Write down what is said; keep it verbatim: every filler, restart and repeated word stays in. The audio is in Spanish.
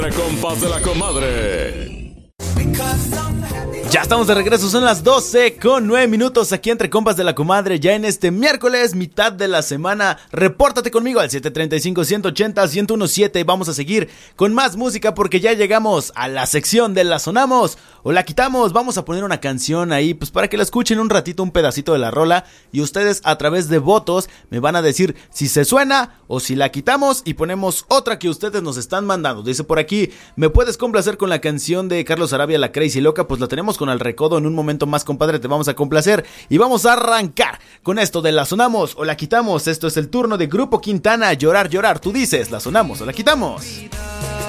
Compas de la comadre. Ya estamos de regreso, son las doce con nueve minutos aquí entre compas de la comadre, ya en este miércoles, mitad de la semana. Repórtate conmigo al siete tres cinco, uno ocho cero, uno uno siete. Vamos a seguir con más música porque ya llegamos a la sección de la sonamos o la quitamos. Vamos a poner una canción ahí pues para que la escuchen un ratito, un pedacito de la rola, y ustedes a través de votos me van a decir si se suena o si la quitamos y ponemos otra que ustedes nos están mandando. Dice por aquí, ¿me puedes complacer con la canción de Carlos Arabia, La Crazy Loca? Pues la tenemos con Al Recodo en un momento más, compadre, te vamos a complacer y vamos a arrancar con esto de la sonamos o la quitamos. Esto es el turno de Grupo Quintana, Llorar, Llorar. Tú dices, la sonamos o la quitamos.